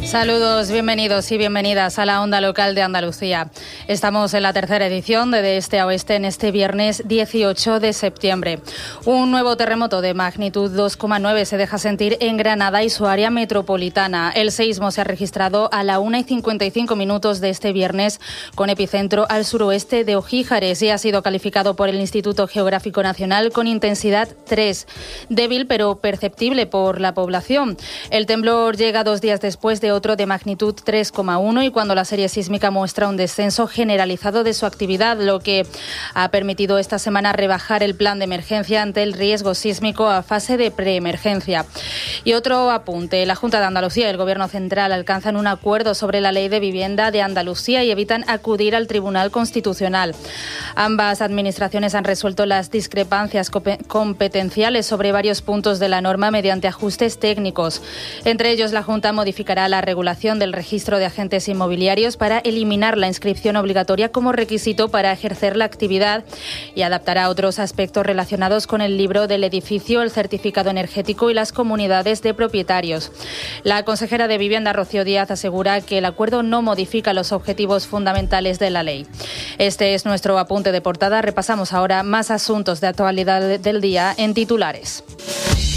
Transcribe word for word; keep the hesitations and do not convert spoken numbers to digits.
Saludos, bienvenidos y bienvenidas a la Onda Local de Andalucía. Estamos en la tercera edición de De Este a Oeste en este viernes dieciocho de septiembre. Un nuevo terremoto de magnitud dos coma nueve se deja sentir en Granada y su área metropolitana. El seísmo se ha registrado a la una y cincuenta y cinco minutos de este viernes, con epicentro al suroeste de Ojíjares, y ha sido calificado por el Instituto Geográfico Nacional con intensidad tres. Débil pero perceptible por la población. El temblor llega dos días después de otro de magnitud tres coma uno y cuando la serie sísmica muestra un descenso generalizado de su actividad, lo que ha permitido esta semana rebajar el plan de emergencia ante el riesgo sísmico a fase de preemergencia. Y otro apunte: la Junta de Andalucía y el Gobierno Central alcanzan un acuerdo sobre la Ley de Vivienda de Andalucía y evitan acudir al Tribunal Constitucional. Ambas administraciones han resuelto las discrepancias competenciales sobre varios puntos de la norma mediante ajustes técnicos. Entre ellos, la Junta modificará la regulación del registro de agentes inmobiliarios para eliminar la inscripción obligatoria como requisito para ejercer la actividad y adaptará otros aspectos relacionados con el libro del edificio, el certificado energético y las comunidades de propietarios. La consejera de Vivienda, Rocío Díaz, asegura que el acuerdo no modifica los objetivos fundamentales de la ley. Este es nuestro apunte de portada. Repasamos ahora más asuntos de actualidad del día en titulares.